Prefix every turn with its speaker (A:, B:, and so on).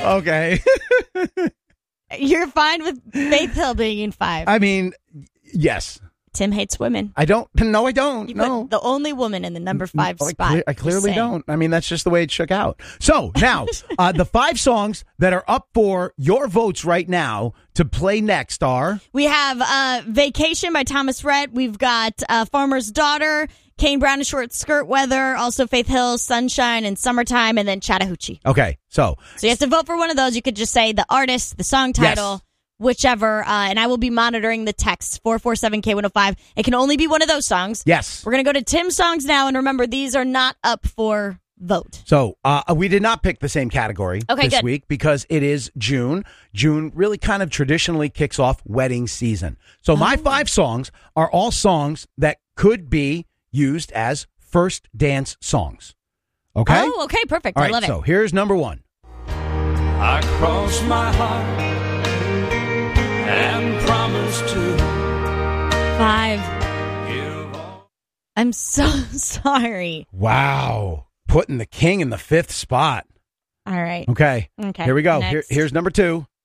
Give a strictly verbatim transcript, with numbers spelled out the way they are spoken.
A: Okay.
B: You're fine with Faith Hill being in five.
A: I mean, yes.
B: Tim hates women.
A: I don't. No, I don't.
B: You
A: no.
B: put the only woman in the number five
A: I
B: spot.
A: cle- I clearly don't. I mean, that's just the way it shook out. So now, uh, the five songs that are up for your votes right now to play next are...
B: We have uh, Vacation by Thomas Rhett. We've got uh, Farmer's Daughter, Kane Brown and Short Skirt Weather, also Faith Hill, Sunshine and Summertime, and then Chattahoochee.
A: Okay, so...
B: So you have to vote for one of those. You could just say the artist, the song title...
A: Yes.
B: Whichever, uh, and I will be monitoring the text, four four seven K one oh five. It can only be one of those songs.
A: Yes.
B: We're going to go to Tim's songs now, and remember, these are not up for vote.
A: So uh, we did not pick the same category
B: okay,
A: this
B: good.
A: week because it is June. June really kind of traditionally kicks off wedding season. So my
B: Oh.
A: five songs are all songs that could be used as first dance songs. Okay?
B: Oh, okay, perfect.
A: All
B: I
A: right,
B: love it.
A: so here's number one.
C: I cross my heart and promise to
B: Five.
C: give all.
B: I'm so sorry.
A: Wow. Putting the king in the fifth spot.
B: All right.
A: Okay.
B: Okay.
A: Here we go.
B: Next.
A: Here, here's number two.